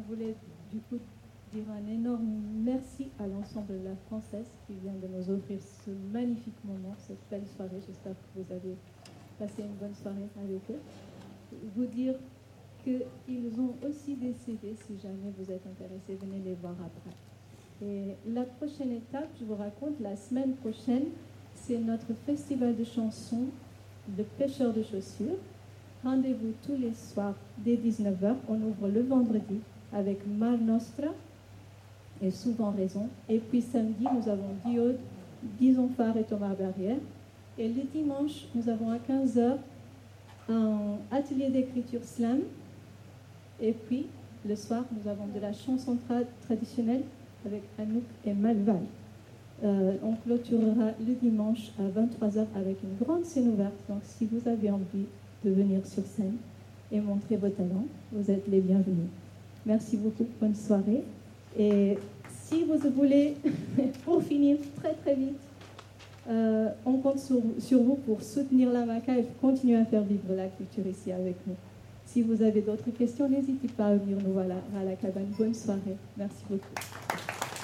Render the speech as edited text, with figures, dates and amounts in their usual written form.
voulait du coup dire un énorme merci à l'ensemble de la Française qui vient de nous offrir ce magnifique moment, cette belle soirée. J'espère que vous avez passé une bonne soirée avec eux. Vous dire qu'ils ont aussi des CD, si jamais vous êtes intéressés, venez les voir après. Et la prochaine étape, je vous raconte, la semaine prochaine, c'est notre festival de chansons de pêcheurs de chaussures. Rendez-vous tous les soirs dès 19h. On ouvre le vendredi avec Mar Nostra et Souvent Raison. Et puis samedi, nous avons Diode, Dison Phare et Thomas Barrière. Et le dimanche, nous avons à 15h un atelier d'écriture slam. Et puis, le soir, nous avons de la chanson traditionnelle avec Anouk et Malval. On clôturera le dimanche à 23h avec une grande scène ouverte. Donc, si vous avez envie de venir sur scène et montrer vos talents, vous êtes les bienvenus. Merci beaucoup, bonne soirée. Et si vous voulez, pour finir très très vite, on compte sur vous pour soutenir la MACA et continuer à faire vivre la culture ici avec nous. Si vous avez d'autres questions, n'hésitez pas à venir nous voir à la cabane. Bonne soirée. Merci beaucoup.